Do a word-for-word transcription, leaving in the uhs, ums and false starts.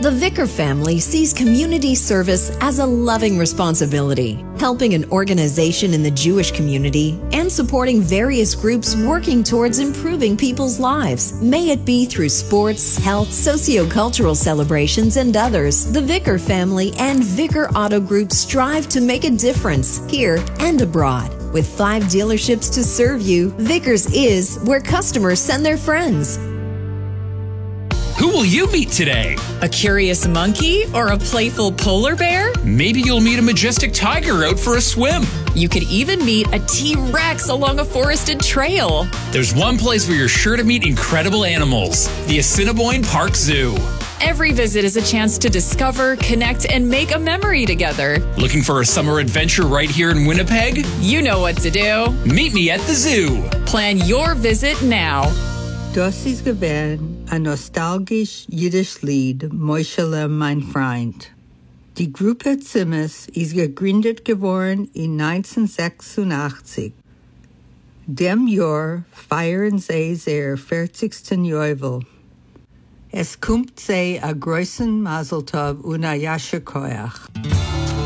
The Vicker family sees community service as a loving responsibility, helping an organization in the Jewish community and supporting various groups working towards improving people's lives. May it be through sports, health, sociocultural celebrations, and others. The Vicker family and Vicker Auto Group strive to make a difference here and abroad. With five dealerships to serve you, Vickers is where customers send their friends. Who will you meet today? A curious monkey or a playful polar bear? Maybe you'll meet a majestic tiger out for a swim. You could even meet a T-Rex along a forested trail. There's one place where you're sure to meet incredible animals, the Assiniboine Park Zoo. Every visit is a chance to discover, connect, and make a memory together. Looking for a summer adventure right here in Winnipeg? You know what to do. Meet me at the zoo. Plan your visit now. Das ist gewesen ein nostalgisch Jiddisch Lied, Moishele, mein Freund. Die Gruppe Zimmers ist gegründet geworden in neunzehnhundertsechsundachtzig. Dem Jahr feiern sie ihr vierzigsten Jubiläum. Es kommt sie a größen Mazel Tov und a Yasher Koach.